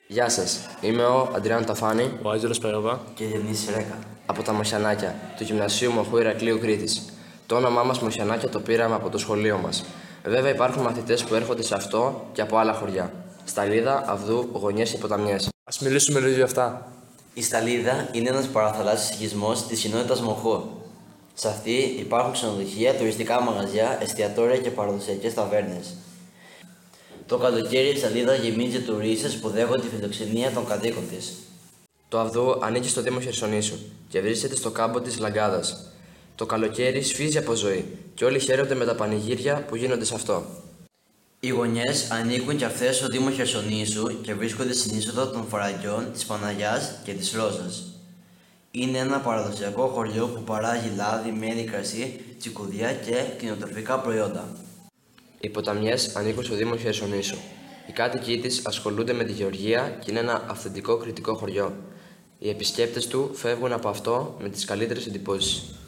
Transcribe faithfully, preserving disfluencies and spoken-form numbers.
Γεια σας, είμαι ο Αντριάνο Ταφάνη Ο Άγγελος Περόβα και Διονύσης Ρέκα από τα Μοσιανάκια του Γυμνασίου Μοχού Ηρακλείου Κρήτης. Το όνομά μας Μοσιανάκια το πήραμε από το σχολείο μας. Βέβαια υπάρχουν μαθητές που έρχονται σε αυτό και από άλλα χωριά. Σταλίδα, Αυδού, Γωνιές και Ποταμιές. Ας μιλήσουμε λίγο για αυτά. Η Σταλίδα είναι ένας παραθαλάσσιος οικισμός της κοινότητας Μοχού. Σε αυτή υπάρχουν ξενοδοχεία, τουριστικά μαγαζιά, εστιατόρια και παραδοσιακές ταβέρνες. Το καλοκαίρι η Σταλίδα γεμίζει τουρίστες που δέχονται τη φιλοξενία των κατοίκων της. Το Αυδού ανήκει στο Δήμο Χερσονήσου και βρίσκεται στο κάμπο της Λαγκάδας. Το καλοκαίρι σφίζει από ζωή και όλοι χαίρονται με τα πανηγύρια που γίνονται σε αυτό. Οι Γωνιές ανήκουν και αυτές στο Δήμο Χερσονήσου και βρίσκονται στην είσοδο των Φαραγγιών, της Παναγιάς και της Ρόζας. Είναι ένα παραδοσιακό χωριό που παράγει λάδι, μέλι, κρασί, τσικουδιά και κτηνοτροφικά προϊόντα. Οι Ποταμιές ανήκουν στο Δήμο Χερσονήσου. Οι κάτοικοι της ασχολούνται με τη γεωργία και είναι ένα αυθεντικό κρητικό χωριό. Οι επισκέπτες του φεύγουν από αυτό με τις καλύτερες εντυπώσεις.